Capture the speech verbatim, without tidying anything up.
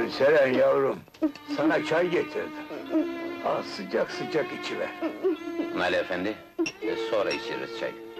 Seren yavrum, sana çay getirdim. Al sıcak sıcak içiver. Ali efendi, e, sonra içeriz çay.